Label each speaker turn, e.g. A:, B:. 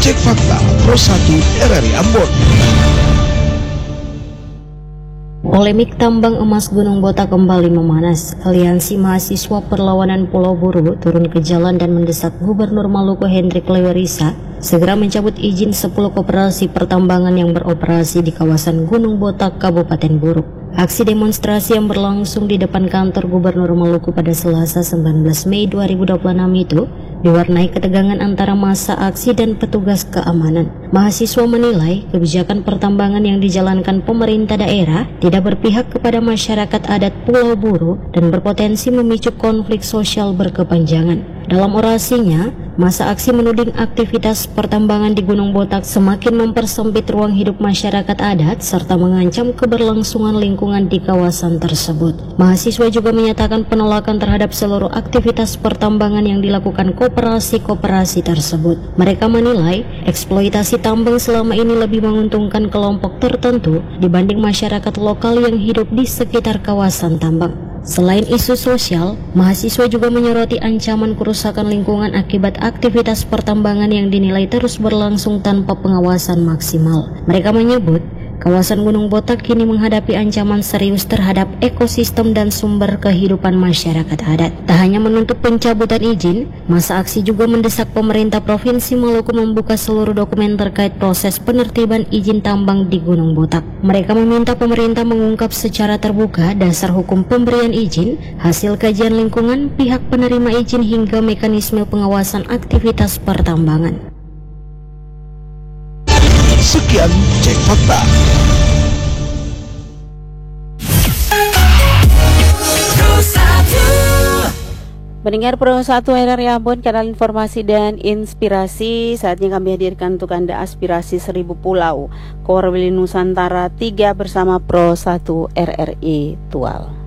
A: Cek Fakta Pro 1 RRI Ambon.
B: Polemik tambang emas Gunung Botak kembali memanas. Aliansi Mahasiswa Perlawanan Pulau Buru turun ke jalan dan mendesak Gubernur Maluku Hendrik Lewerisa segera mencabut izin 10 koperasi pertambangan yang beroperasi di kawasan Gunung Botak, Kabupaten Buru. Aksi demonstrasi yang berlangsung di depan kantor Gubernur Maluku pada Selasa 19 Mei 2026 itu diwarnai ketegangan antara massa aksi dan petugas keamanan. Mahasiswa menilai kebijakan pertambangan yang dijalankan pemerintah daerah tidak berpihak kepada masyarakat adat Pulau Buru dan berpotensi memicu konflik sosial berkepanjangan. Dalam orasinya, massa aksi menuding aktivitas pertambangan di Gunung Botak semakin mempersempit ruang hidup masyarakat adat serta mengancam keberlangsungan lingkungan di kawasan tersebut. Mahasiswa juga menyatakan penolakan terhadap seluruh aktivitas pertambangan yang dilakukan koperasi-koperasi tersebut. Mereka menilai eksploitasi tambang selama ini lebih menguntungkan kelompok tertentu dibanding masyarakat lokal yang hidup di sekitar kawasan tambang. Selain isu sosial, mahasiswa juga menyoroti ancaman kerusakan lingkungan akibat aktivitas pertambangan yang dinilai terus berlangsung tanpa pengawasan maksimal. Mereka menyebut kawasan Gunung Botak kini menghadapi ancaman serius terhadap ekosistem dan sumber kehidupan masyarakat adat. Tak hanya menuntut pencabutan izin, massa aksi juga mendesak pemerintah Provinsi Maluku membuka seluruh dokumen terkait proses penertiban izin tambang di Gunung Botak. Mereka meminta pemerintah mengungkap secara terbuka dasar hukum pemberian izin, hasil kajian lingkungan, pihak penerima izin hingga mekanisme pengawasan aktivitas pertambangan.
A: Sekian Cek Fakta.
C: Pendengar Pro 1 RRI Ambon, kanal informasi dan inspirasi. Saatnya kami hadirkan untuk Anda aspirasi 1000 pulau Korwili Nusantara 3 bersama Pro 1 RRI Tual.